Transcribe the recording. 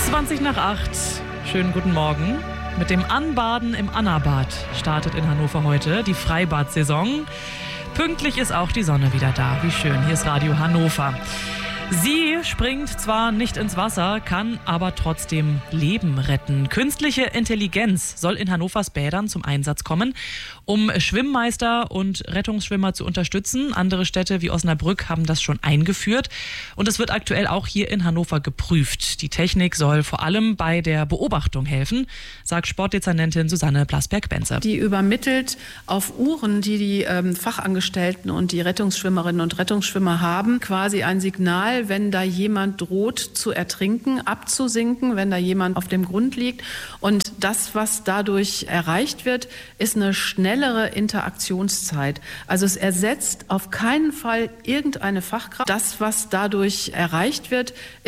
7:20. Schönen guten Morgen. Mit dem Anbaden im Annabad startet in Hannover heute die Freibad-Saison. Pünktlich ist auch die Sonne wieder da. Wie schön. Hier ist Radio Hannover. Sie springt zwar nicht ins Wasser, kann aber trotzdem Leben retten. Künstliche Intelligenz soll in Hannovers Bädern zum Einsatz kommen, um Schwimmmeister und Rettungsschwimmer zu unterstützen. Andere Städte wie Osnabrück haben das schon eingeführt. Und es wird aktuell auch hier in Hannover geprüft. Die Technik soll vor allem bei der Beobachtung helfen, sagt Sportdezernentin Susanne Blasberg-Benze. Die übermittelt auf Uhren, die Fachangestellten und die Rettungsschwimmerinnen und Rettungsschwimmer haben, quasi ein Signal, wenn da jemand droht zu ertrinken, abzusinken, wenn da jemand auf dem Grund liegt. Und das, was dadurch erreicht wird, ist eine schnellere Interaktionszeit. Also es ersetzt auf keinen Fall irgendeine Fachkraft. Das, was dadurch erreicht wird,